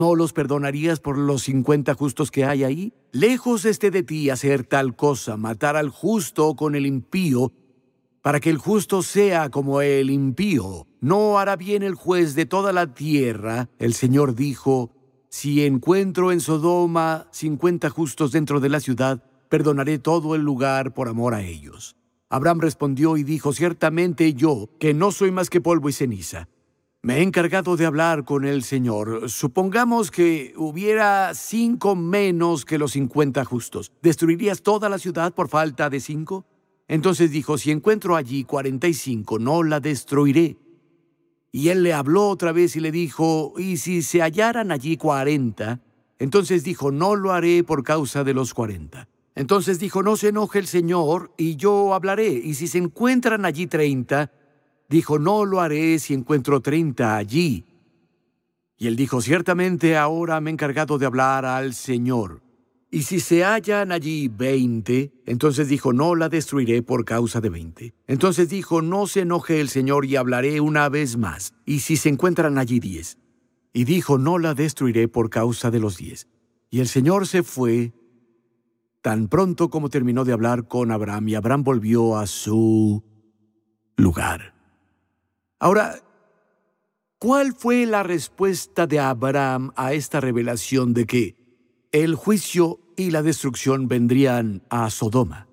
¿No los perdonarías por los 50 justos que hay ahí? Lejos esté de ti hacer tal cosa, matar al justo con el impío, para que el justo sea como el impío. ¿No hará bien el juez de toda la tierra? El Señor dijo: si encuentro en Sodoma 50 justos dentro de la ciudad, perdonaré todo el lugar por amor a ellos. Abraham respondió y dijo: ciertamente yo, que no soy más que polvo y ceniza, me he encargado de hablar con el Señor. Supongamos que hubiera 5 menos que los 50 justos. ¿Destruirías toda la ciudad por falta de 5? Entonces dijo: si encuentro allí 45, no la destruiré. Y él le habló otra vez y le dijo: ¿y si se hallaran allí 40? Entonces dijo: no lo haré por causa de los 40. Entonces dijo: no se enoje el Señor, y yo hablaré. Y si se encuentran allí 30, dijo: no lo haré si encuentro 30 allí. Y él dijo: ciertamente ahora me he encargado de hablar al Señor. Y si se hallan allí 20, entonces dijo: no la destruiré por causa de 20. Entonces dijo: no se enoje el Señor, y hablaré una vez más. Y si se encuentran allí 10. Y dijo: no la destruiré por causa de los 10. Y el Señor se fue tan pronto como terminó de hablar con Abraham, y Abraham volvió a su lugar. Ahora, ¿cuál fue la respuesta de Abraham a esta revelación de que el juicio y la destrucción vendrían a Sodoma?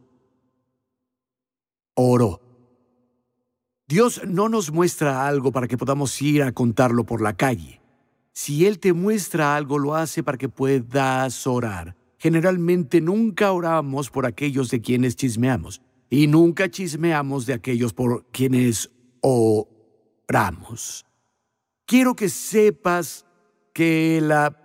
Oró. Dios no nos muestra algo para que podamos ir a contarlo por la calle. Si Él te muestra algo, lo hace para que puedas orar. Generalmente nunca oramos por aquellos de quienes chismeamos, y nunca chismeamos de aquellos por quienes oramos. Quiero que sepas que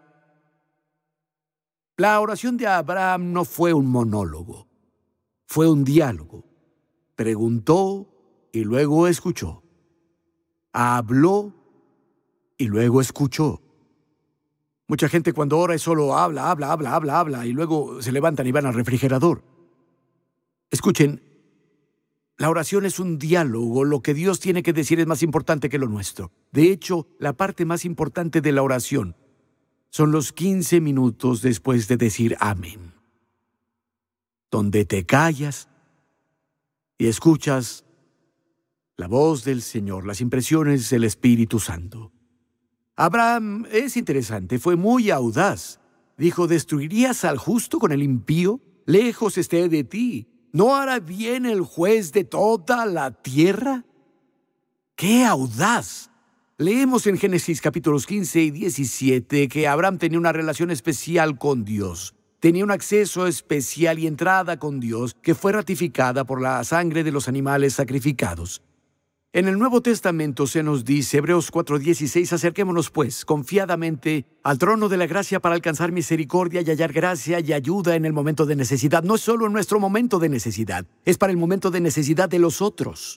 la oración de Abraham no fue un monólogo, fue un diálogo. Preguntó y luego escuchó. Habló y luego escuchó. Mucha gente cuando ora es solo habla, y luego se levantan y van al refrigerador. Escuchen, la oración es un diálogo. Lo que Dios tiene que decir es más importante que lo nuestro. De hecho, la parte más importante de la oración son los 15 minutos después de decir amén, donde te callas y escuchas la voz del Señor, las impresiones del Espíritu Santo. Abraham es interesante, fue muy audaz. Dijo: ¿destruirías al justo con el impío? Lejos esté de ti. ¿No hará bien el juez de toda la tierra? ¡Qué audaz! Leemos en Génesis capítulos 15 y 17 que Abraham tenía una relación especial con Dios. Tenía un acceso especial y entrada con Dios que fue ratificada por la sangre de los animales sacrificados. En el Nuevo Testamento se nos dice, Hebreos 4:16, acerquémonos pues confiadamente al trono de la gracia para alcanzar misericordia y hallar gracia y ayuda en el momento de necesidad. No es solo en nuestro momento de necesidad, es para el momento de necesidad de los otros.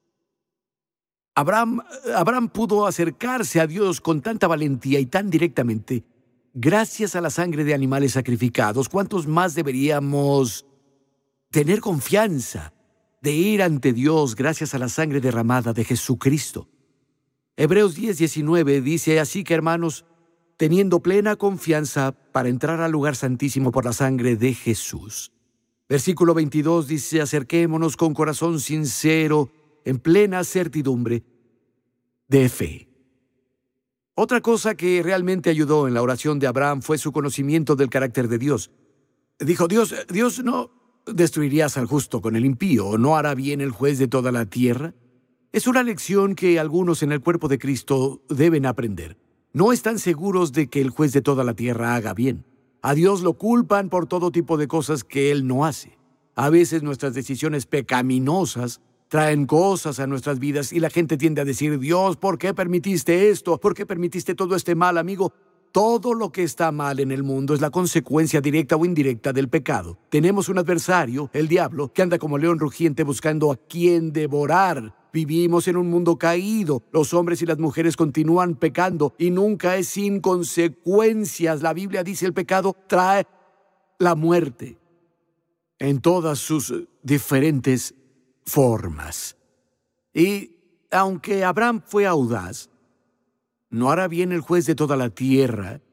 Abraham pudo acercarse a Dios con tanta valentía y tan directamente gracias a la sangre de animales sacrificados. ¿Cuántos más deberíamos tener confianza de ir ante Dios gracias a la sangre derramada de Jesucristo? Hebreos 10:19 dice: así que, hermanos, teniendo plena confianza para entrar al lugar santísimo por la sangre de Jesús. Versículo 22 dice: acerquémonos con corazón sincero, en plena certidumbre de fe. Otra cosa que realmente ayudó en la oración de Abraham fue su conocimiento del carácter de Dios. Dijo: Dios no destruirías al justo con el impío, ¿no hará bien el juez de toda la tierra? Es una lección que algunos en el cuerpo de Cristo deben aprender. No están seguros de que el juez de toda la tierra haga bien. A Dios lo culpan por todo tipo de cosas que Él no hace. A veces nuestras decisiones pecaminosas traen cosas a nuestras vidas y la gente tiende a decir: Dios, ¿por qué permitiste esto? ¿Por qué permitiste todo este mal, amigo? Todo lo que está mal en el mundo es la consecuencia directa o indirecta del pecado. Tenemos un adversario, el diablo, que anda como león rugiente buscando a quien devorar. Vivimos en un mundo caído. Los hombres y las mujeres continúan pecando y nunca es sin consecuencias. La Biblia dice: el pecado trae la muerte en todas sus diferentes formas. Y aunque Abraham fue audaz, ¿no hará bien el juez de toda la tierra